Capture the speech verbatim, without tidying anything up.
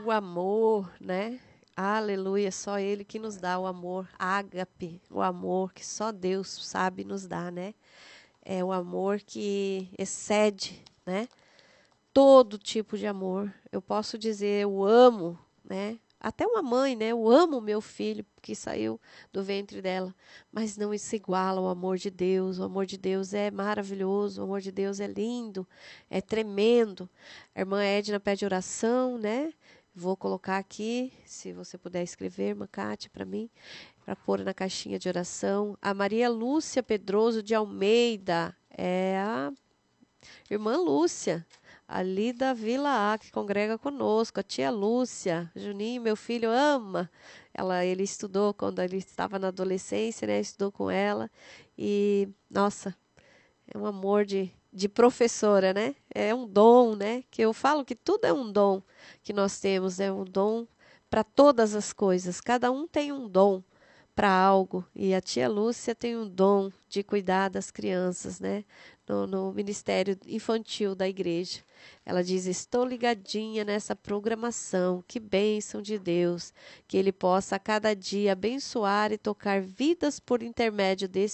o amor, né? Aleluia, só Ele que nos dá o amor ágape, o amor que só Deus sabe nos dar, né? É o amor que excede, né? Todo tipo de amor. Eu posso dizer, eu amo, né? Até uma mãe, né? Eu amo meu filho que saiu do ventre dela, mas não se iguala ao amor de Deus. O amor de Deus é maravilhoso, o amor de Deus é lindo, é tremendo. A irmã Edna pede oração, né? Vou colocar aqui, se você puder escrever, irmã Cátia, para mim, para pôr na caixinha de oração. A Maria Lúcia Pedroso de Almeida, é a irmã Lúcia, ali da Vila A, que congrega conosco, a tia Lúcia. Juninho, meu filho, ama. Ela, ele estudou quando ele estava na adolescência, né? Estudou com ela. E, nossa, é um amor de, de professora, né? É um dom, né? Que eu falo que tudo é um dom que nós temos, é um dom para todas as coisas. Cada um tem um dom para algo. E a tia Lúcia tem um dom de cuidar das crianças, né? No, no Ministério Infantil da igreja. Ela diz, estou ligadinha nessa programação, que bênção de Deus, que Ele possa a cada dia abençoar e tocar vidas por intermédio desse